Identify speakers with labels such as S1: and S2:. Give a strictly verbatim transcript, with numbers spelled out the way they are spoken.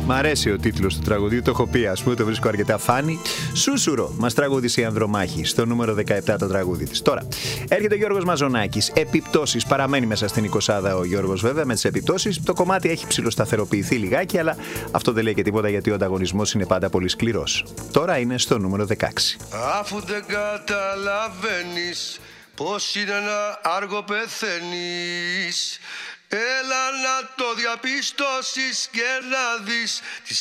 S1: Μ' αρέσει ο τίτλος του τραγουδιού, το έχω πει, ας πούμε, το βρίσκω αρκετά φάνη. Σούσουρο μας τραγούδισε η Ανδρομάχη, στο νούμερο δεκαεπτά το τραγούδι της. Τώρα, έρχεται ο Γιώργος Μαζονάκης. Επιπτώσεις, παραμένει μέσα στην εικοσάδα ο Γιώργος βέβαια με τις επιπτώσεις. Το κομμάτι έχει ψιλοσταθεροποιηθεί λιγάκι, αλλά αυτό δεν λέει και τίποτα γιατί ο ανταγωνισμός είναι πάντα πολύ σκληρός. Τώρα είναι στο νούμερο δεκαέξι.
S2: Αφού δεν καταλαβαίνεις πως είναι να άργο πεθαίνεις, έλα να το διαπιστώσεις και να δεις τις